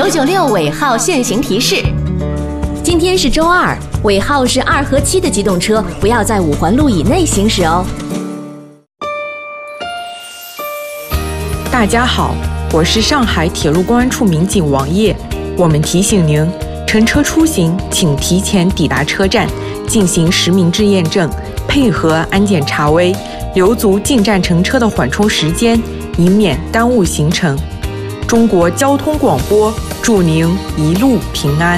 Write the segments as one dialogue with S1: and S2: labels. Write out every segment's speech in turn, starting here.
S1: 996尾号限行提示：今天是周二，尾号是2和7的机动车不要在5环路以内行驶哦。
S2: 大家好，我是上海铁路公安处民警王烨。我们提醒您，乘车出行请提前抵达车站，进行实名制验证，配合安检查微，留足进站乘车的缓冲时间，以免耽误行程。中国交通广播祝您一路平安。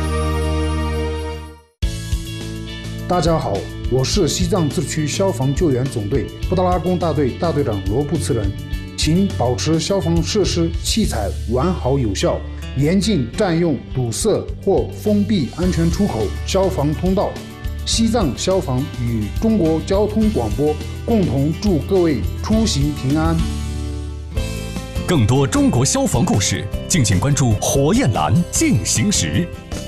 S3: 大家好，我是西藏自治区消防救援总队布达拉宫大队大队长罗布次仁。请保持消防设施器材完好有效，严禁占用堵塞或封闭安全出口、消防通道。西藏消防与中国交通广播共同祝各位出行平安。
S4: 更多中国消防故事，敬请关注火焰蓝进行时。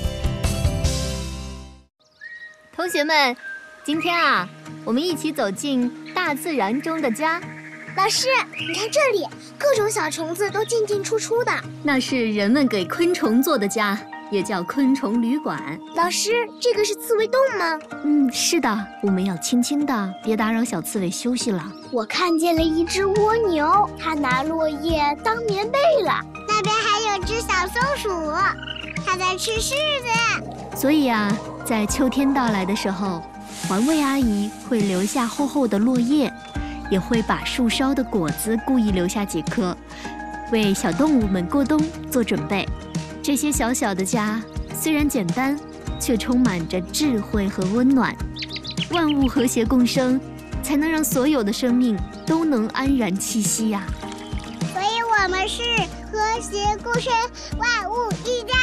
S5: 同学们，今天我们一起走进大自然中的家。
S6: 老师，你看这里，各种小虫子都进进出出的。
S5: 那是人们给昆虫做的家，也叫昆虫旅馆。
S6: 老师，这个是刺猬洞吗？
S5: 是的，我们要轻轻的，别打扰小刺猬休息了。
S6: 我看见了一只蜗牛，它拿落叶当棉被了。那边还有只小松鼠，它在吃柿子。
S5: 所以在秋天到来的时候，环卫阿姨会留下厚厚的落叶，也会把树梢的果子故意留下几颗，为小动物们过冬做准备。这些小小的家虽然简单，却充满着智慧和温暖。万物和谐共生，才能让所有的生命都能安然栖息呀。
S6: 所以我们是和谐共生，万物一家。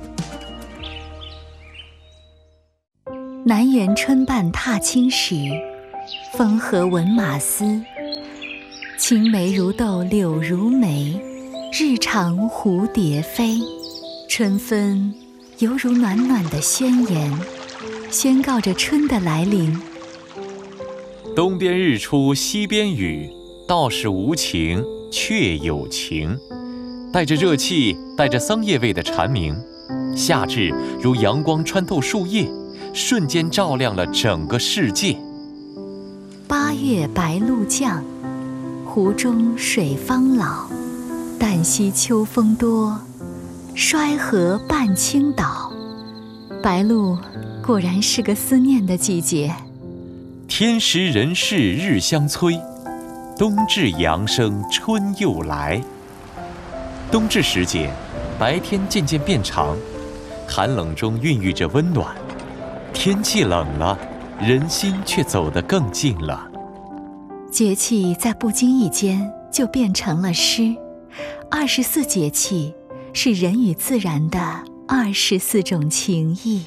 S7: 南园春半踏青时，风和闻马嘶。青梅如豆柳如眉，日长蝴蝶飞。春分犹如暖暖的宣言，宣告着春的来临。
S8: 东边日出西边雨，道是无晴却有晴。带着热气，带着桑叶味的蝉鸣，夏至如阳光穿透树叶，瞬间照亮了整个世界。
S7: 8月白露降，湖中水方老。旦夕秋风多，衰河半倾倒。白露果然是个思念的季节。
S8: 天时人事日相催，冬至阳生春又来。冬至时节，白天渐渐变长，寒冷中孕育着温暖。天气冷了，人心却走得更近了。
S7: 节气在不经意间就变成了诗。24节气是人与自然的24种情谊。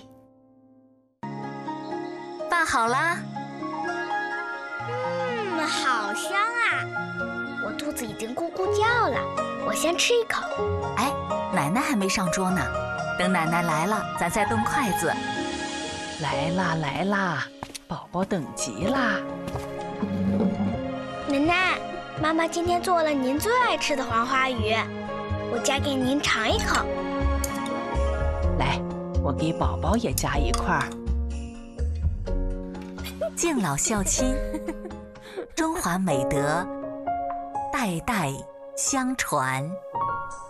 S1: 拌好啦。
S6: 好香啊！我肚子已经咕咕叫了，我先吃一口。
S9: 哎，奶奶还没上桌呢，等奶奶来了，咱再动筷子。
S10: 来啦来啦，宝宝等急啦！
S6: 奶奶，妈妈今天做了您最爱吃的黄花鱼，我夹给您尝一口。
S10: 来，我给宝宝也夹一块。
S9: 敬老孝亲，中华美德代代相传。